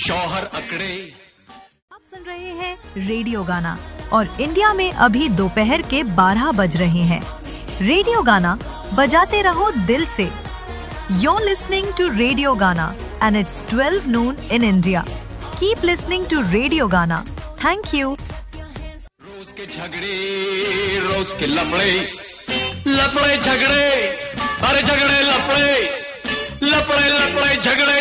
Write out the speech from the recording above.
शौहर अकड़े। आप सुन रहे हैं रेडियो गाना और इंडिया में अभी दोपहर के 12 बज रहे हैं। रेडियो गाना बजाते रहो दिल से। You're listening to Radio Gana and it's 12 noon in India. Keep listening to Radio Gana. Thank you. रोज के झगड़े, रोज के लफड़े, लफड़े झगड़े, अरे झगड़े लफड़े, लफड़े लफड़े झगड़े